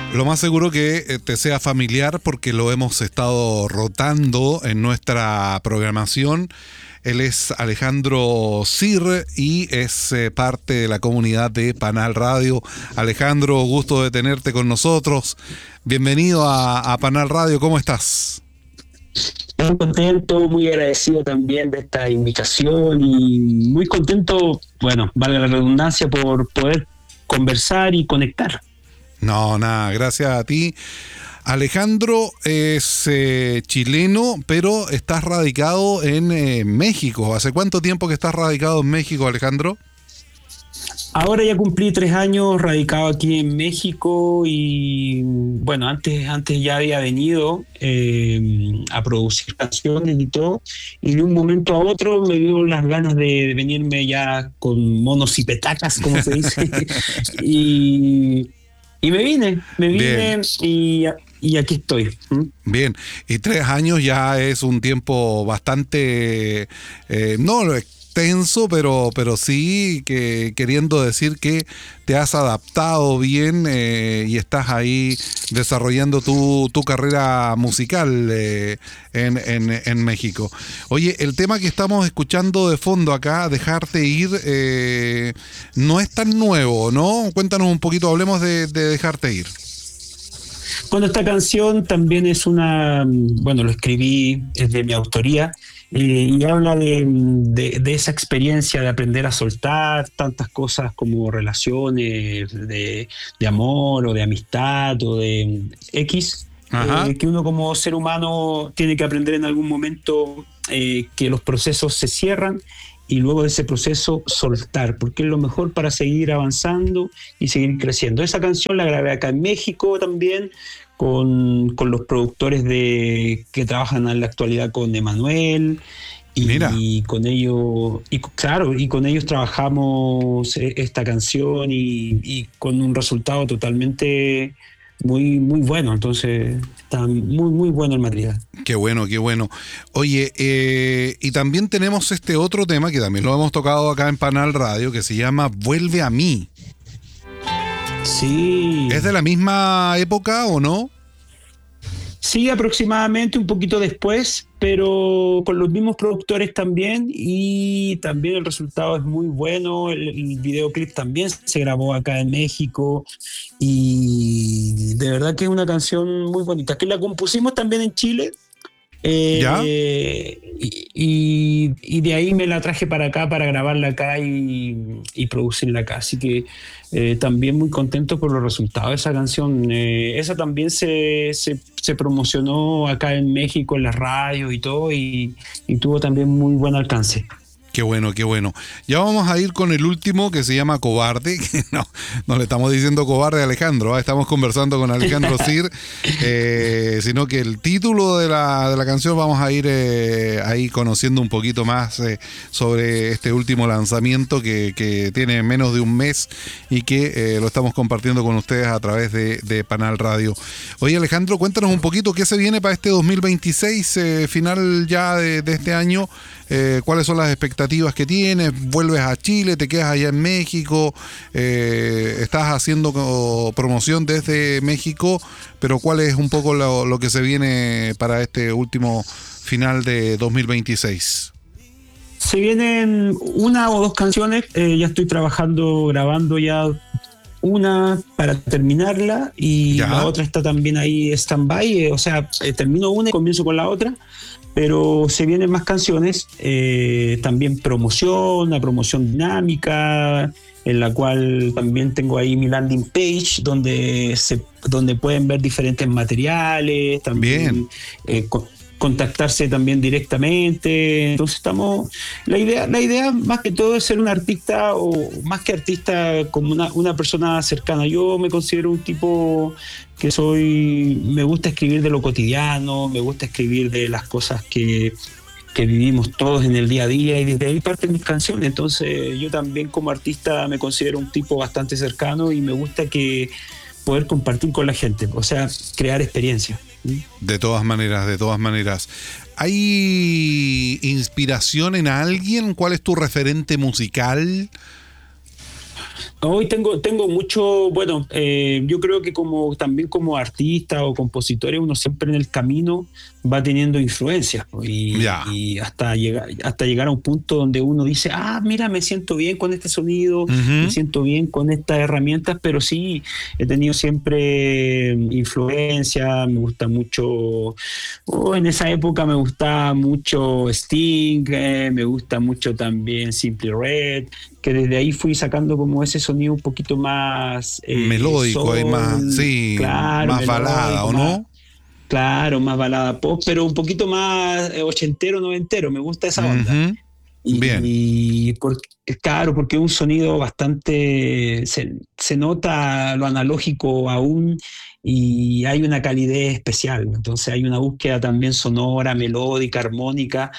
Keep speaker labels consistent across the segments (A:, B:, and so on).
A: Lo más seguro que te sea familiar porque lo hemos estado rotando en nuestra programación. Él es Alejandro Sir y es parte de la comunidad de Panal Radio. Alejandro, gusto de tenerte con nosotros. Bienvenido a Panal Radio, ¿cómo estás?
B: Muy contento, muy agradecido también de esta invitación y muy contento, bueno, valga la redundancia, por poder conversar y conectar.
A: No, nada, gracias a ti. Alejandro es chileno, pero estás radicado en México. ¿Hace cuánto tiempo que estás radicado en México, Alejandro?
B: Ahora ya cumplí 3 años radicado aquí en México y bueno, antes ya había venido a producir canciones y todo, y de un momento a otro me dio las ganas de venirme ya con monos y petacas, como se dice, y me vine y aquí estoy.
A: Bien, y 3 años ya es un tiempo bastante, no extenso, pero sí que queriendo decir que te has adaptado bien y estás ahí desarrollando tu carrera musical en México. Oye, el tema que estamos escuchando de fondo acá, Dejarte Ir, no es tan nuevo, ¿no? Cuéntanos un poquito, hablemos de Dejarte Ir.
B: Bueno, esta canción también bueno, lo escribí, es de mi autoría, y habla de esa experiencia de aprender a soltar tantas cosas como relaciones de amor o de amistad o de X, que uno como ser humano tiene que aprender en algún momento, que los procesos se cierran y luego de ese proceso soltar, porque es lo mejor para seguir avanzando y seguir creciendo. Esa canción la grabé acá en México también, con los productores que trabajan en la actualidad con Emanuel, y con ellos, y claro, y con ellos trabajamos esta canción y con un resultado totalmente muy, muy bueno. Entonces está muy, muy bueno el material.
A: Qué bueno, qué bueno. Oye, y también tenemos este otro tema que también lo hemos tocado acá en Panal Radio, que se llama Vuelve a mí.
B: Sí.
A: ¿Es de la misma época o no?
B: Sí, aproximadamente un poquito después, pero con los mismos productores también, y también el resultado es muy bueno. El videoclip también se grabó acá en México y de verdad que es una canción muy bonita, que la compusimos también en Chile.
A: ¿Ya?
B: Y de ahí me la traje para acá para grabarla acá y producirla acá, así que también muy contento por los resultados de esa canción. Esa también se promocionó acá en México en las radios y todo, y tuvo también muy buen alcance.
A: Qué bueno, qué bueno. Ya vamos a ir con el último, que se llama Cobarde. Que no le estamos diciendo cobarde a Alejandro, ¿eh? Estamos conversando con Alejandro Sir, sino que el título de la canción vamos a ir ahí conociendo un poquito más sobre este último lanzamiento que tiene menos de un mes y que lo estamos compartiendo con ustedes a través de Panal Radio. Oye, Alejandro, cuéntanos un poquito qué se viene para este 2026, final ya de este año. ¿Cuáles son las expectativas que tienes? ¿Vuelves a Chile? ¿Te quedas allá en México? ¿Estás haciendo promoción desde México? Pero ¿cuál es un poco lo que se viene para este último final de 2026?
B: Se vienen 1 o 2 canciones. Ya estoy trabajando, grabando ya una para terminarla, y
A: ¿Ya?
B: La otra está también ahí stand-by. O sea, termino una y comienzo con la otra. Pero se vienen más canciones, también una promoción dinámica, en la cual también tengo ahí mi landing page, donde pueden ver diferentes materiales, también contactarse también directamente. Entonces la idea más que todo es ser un artista, o más que artista, como una persona cercana. Yo me considero un tipo que me gusta escribir de lo cotidiano, me gusta escribir de las cosas que vivimos todos en el día a día, y desde ahí parten mis canciones. Entonces yo también como artista me considero un tipo bastante cercano y me gusta poder compartir con la gente, o sea, crear experiencias.
A: De todas maneras, de todas maneras. ¿Hay inspiración en alguien? ¿Cuál es tu referente musical?
B: Hoy tengo mucho, bueno, yo creo que también como artista o compositor, uno siempre en el camino va teniendo influencias, ¿no?
A: Ya.
B: Y hasta llegar a un punto donde uno dice, mira, me siento bien con este sonido, me
A: Ujú.
B: siento bien con estas herramientas, pero sí, he tenido siempre influencia, me gusta mucho, en esa época me gustaba mucho Sting, me gusta mucho también Simply Red, que desde ahí fui sacando como ese sonido un poquito más
A: Melódico, hay más,
B: soul,
A: sí,
B: claro,
A: más balada,
B: melódico,
A: ¿o
B: más,
A: no?
B: claro, más balada pop, pero un poquito más ochentero, noventero, me gusta esa onda.
A: Ujú. Bien,
B: Claro, porque es un sonido bastante, se nota lo analógico aún y hay una calidez especial. Entonces hay una búsqueda también sonora, melódica, armónica,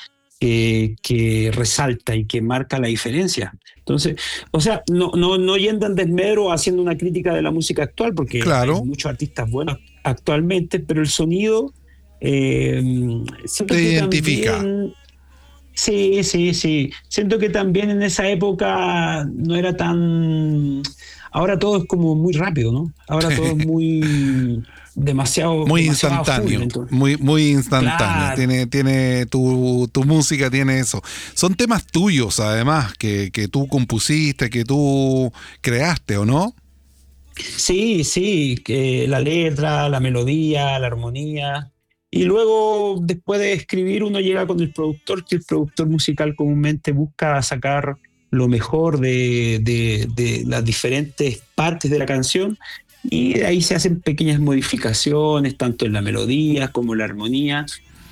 B: que resalta y que marca la diferencia. Entonces, o sea, no yendo en desmedro haciendo una crítica de la música actual, porque hay
A: claro,
B: muchos artistas buenos actualmente, pero el sonido, eh, siento
A: te
B: que
A: identifica.
B: también. Sí, sí, sí. Siento que también en esa época no era tan. Ahora todo es como muy rápido, ¿no? Ahora todo es muy demasiado,
A: Muy
B: demasiado a full.
A: instantáneo,
B: Entonces,
A: muy instantáneo.
B: claro.
A: Tiene tu música tiene eso. Son temas tuyos, además, que tú compusiste, que tú creaste, ¿o no?
B: Sí, sí, que la letra, la melodía, la armonía. Y luego, después de escribir, uno llega con el productor, que el productor musical comúnmente busca sacar lo mejor de las diferentes partes de la canción. Y de ahí se hacen pequeñas modificaciones, tanto en la melodía como en la armonía.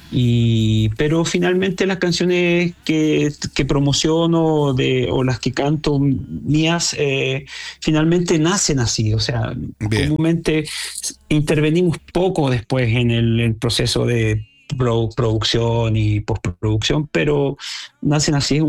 B: Pero finalmente las canciones que promociono o las que canto mías, finalmente nacen así. O sea,
A: Bien.
B: comúnmente intervenimos poco después en el proceso de producción y postproducción, pero nacen así,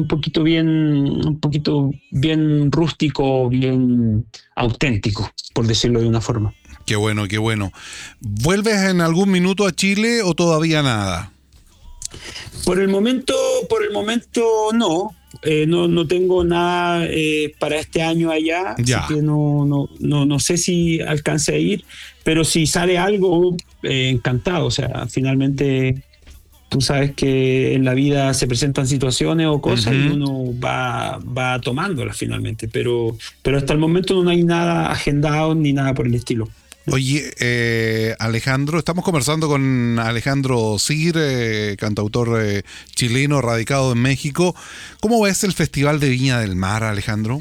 B: un poquito bien rústico, bien auténtico, por decirlo de una forma.
A: Qué bueno, qué bueno. ¿Vuelves en algún minuto a Chile o todavía nada?
B: Por el momento, por el momento no. No tengo nada para este año allá, así
A: Ya.
B: que no sé si alcance a ir, pero si sale algo, encantado. O sea, finalmente tú sabes que en la vida se presentan situaciones o cosas y
A: Ujú.
B: uno va tomándolas finalmente, pero hasta el momento no hay nada agendado ni nada por el estilo.
A: Oye, Alejandro, estamos conversando con Alejandro Sir, cantautor chileno radicado en México. ¿Cómo ves el Festival de Viña del Mar, Alejandro?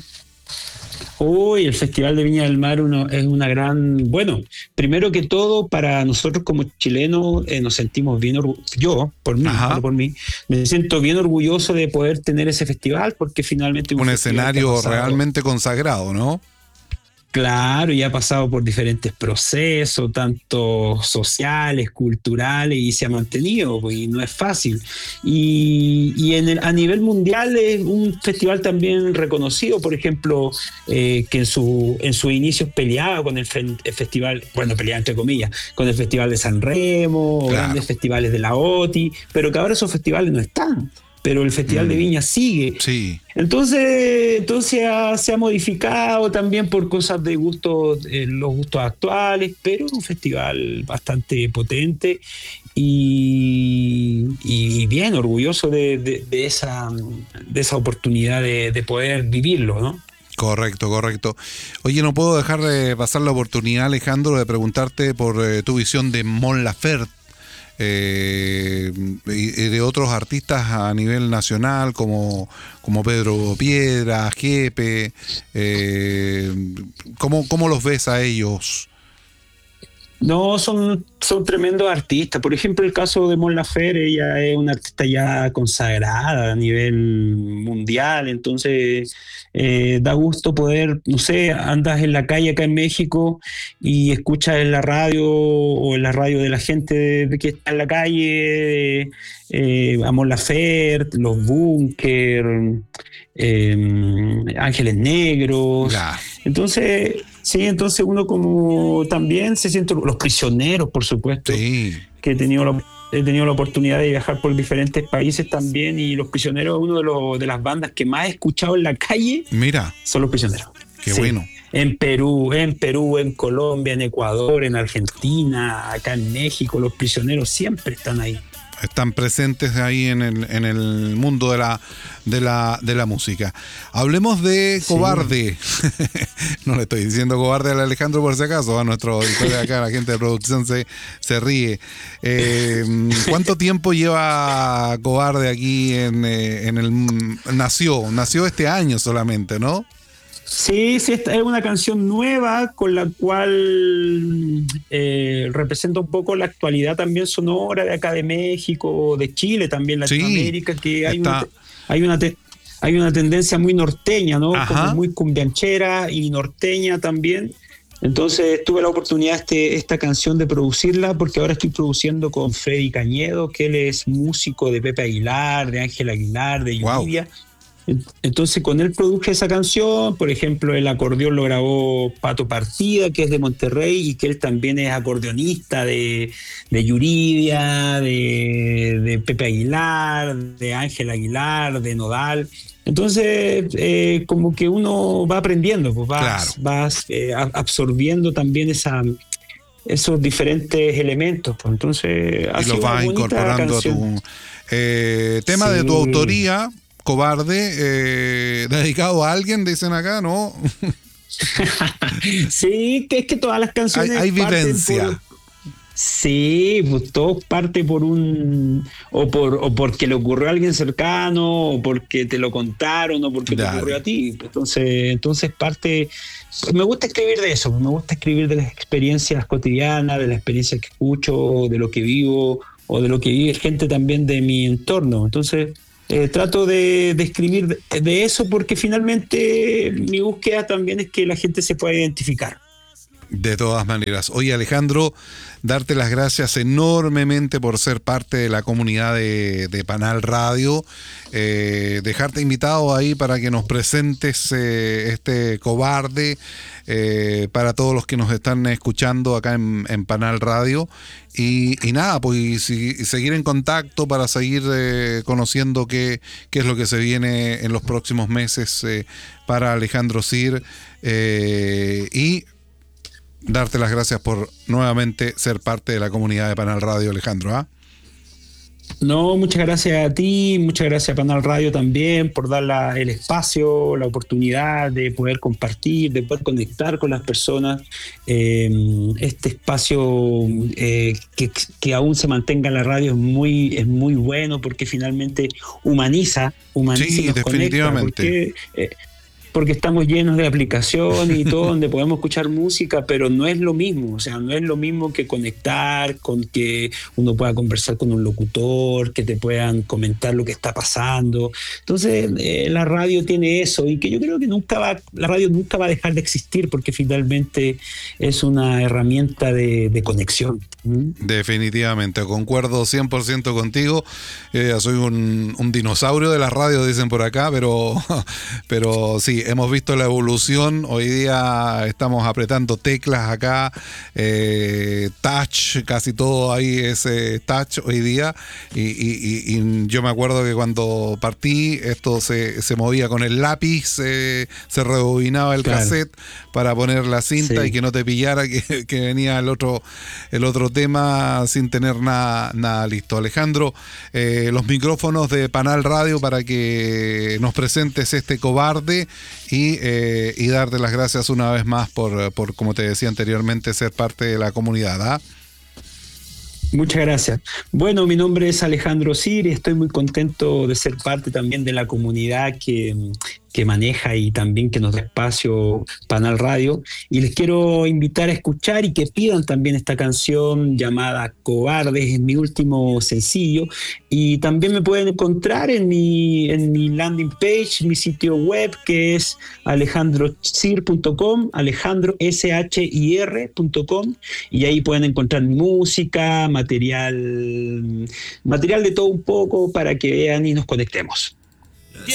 B: Hoy el Festival de Viña del Mar es una gran, bueno, primero que todo para nosotros como chilenos nos sentimos bien yo, por mí, hablo
A: Ajá.
B: por mí, me siento bien orgulloso de poder tener ese festival porque finalmente es un
A: Un
B: festival que ha
A: escenario
B: pasado.
A: realmente consagrado, ¿no?
B: Claro, y ha pasado por diferentes procesos, tanto sociales, culturales, y se ha mantenido, pues, y no es fácil. Y a nivel mundial es un festival también reconocido, por ejemplo, que en sus inicios peleaba con el festival, bueno, peleaba entre comillas, con el Festival de San Remo, o
A: Claro.
B: grandes festivales de la OTI, pero que ahora esos festivales no están. Pero el Festival de
A: Mm,
B: Viña sigue.
A: sí,
B: Entonces se ha modificado también por cosas de gusto, los gustos actuales, pero es un festival bastante potente y bien orgulloso de esa oportunidad de poder vivirlo, ¿no?
A: correcto, correcto. Oye, no puedo dejar de pasar la oportunidad, Alejandro, de preguntarte por tu visión de Mon Laferte. Y de otros artistas a nivel nacional como Pedro Piedra, Jepe, ¿cómo los ves a ellos?
B: No, son tremendos artistas. Por ejemplo, el caso de Mon Laferte, ella es una artista ya consagrada a nivel mundial, entonces da gusto poder, no sé, andas en la calle acá en México y escuchas en la radio o en la radio de la gente que está en la calle, a Mon Laferte, Los Búnker, Ángeles Negros.
A: Ya,
B: Entonces, sí, entonces uno como también se siente, los prisioneros, por supuesto,
A: sí,
B: que he tenido la oportunidad de viajar por diferentes países también y los prisioneros, uno de las bandas que más he escuchado en la calle
A: mira,
B: son los prisioneros.
A: Qué bueno.
B: En Perú, en Colombia, en Ecuador, en Argentina, acá en México, los prisioneros siempre están ahí.
A: Están presentes ahí en el mundo de la música. Hablemos de Cobarde. No le estoy diciendo cobarde al Alejandro por si acaso, a nuestro editor de acá, la gente de producción se ríe. ¿Cuánto tiempo lleva Cobarde aquí nació este año solamente, ¿no?
B: Sí, esta es una canción nueva con la cual representa un poco la actualidad también sonora de acá de México, de Chile también, Latinoamérica, sí, que hay una tendencia muy norteña, ¿no? Como muy cumbianchera y norteña también. Entonces tuve la oportunidad esta canción de producirla porque ahora estoy produciendo con Freddy Cañedo, que él es músico de Pepe Aguilar, de Ángel Aguilar, de Yuridia. Wow. Entonces con él produje esa canción. Por ejemplo, el acordeón lo grabó Pato Partida, que es de Monterrey y que él también es acordeonista de Yuridia, de Pepe Aguilar, de Ángel Aguilar, de Nodal. Entonces como que uno va aprendiendo, pues vas absorbiendo también esos diferentes elementos, pues. Entonces
A: y los vas incorporando a tu tema de tu autoría, Cobarde, dedicado a alguien, dicen acá, ¿no?
B: Sí, que es que todas las canciones
A: hay vivencia.
B: Sí, pues todo parte por o porque le ocurrió a alguien cercano, o porque te lo contaron, o porque te ocurrió a ti. Entonces parte. Me gusta escribir de eso, me gusta escribir de las experiencias cotidianas, de las experiencias que escucho, de lo que vivo, o de lo que vive gente también de mi entorno. Entonces trato de escribir de eso porque finalmente mi búsqueda también es que la gente se pueda identificar.
A: De todas maneras. Oye, Alejandro, darte las gracias enormemente por ser parte de la comunidad de Panal Radio, dejarte invitado ahí para que nos presentes este Cobarde para todos los que nos están escuchando acá en Panal Radio y nada, pues seguir en contacto para seguir conociendo qué es lo que se viene en los próximos meses para Alejandro Sir y darte las gracias por nuevamente ser parte de la comunidad de Panal Radio, Alejandro.
B: No, muchas gracias a ti, muchas gracias a Panal Radio también por dar el espacio, la oportunidad de poder compartir, de poder conectar con las personas. Este espacio que aún se mantenga en la radio es muy bueno porque finalmente humaniza
A: sí, y nos definitivamente.
B: Porque estamos llenos de aplicaciones y todo donde podemos escuchar música, pero no es lo mismo, o sea, no es lo mismo que conectar, con que uno pueda conversar con un locutor, que te puedan comentar lo que está pasando. Entonces, la radio tiene eso y que yo creo que la radio nunca va a dejar de existir porque finalmente es una herramienta de conexión.
A: Definitivamente, concuerdo 100% contigo. Soy un dinosaurio de la radio, dicen por acá, pero sí, hemos visto la evolución. Hoy día estamos apretando teclas acá, touch, casi todo ahí es touch hoy día. Y yo me acuerdo que cuando partí, esto se movía con el lápiz, se rebobinaba el cassette para poner la cinta y que no te pillara que venía el otro tema sin tener nada listo. Alejandro, los micrófonos de Panal Radio para que nos presentes este Cobarde y darte las gracias una vez más por, como te decía anteriormente, ser parte de la comunidad.
B: Muchas gracias. Bueno, mi nombre es Alejandro Sir y estoy muy contento de ser parte también de la comunidad que maneja y también que nos da espacio Panal Radio. Y les quiero invitar a escuchar y que pidan también esta canción llamada Cobardes, es mi último sencillo. Y también me pueden encontrar en mi landing page, mi sitio web, que es alejandrosir.com, alejandroshir.com, y ahí pueden encontrar mi música, material de todo un poco para que vean y nos conectemos.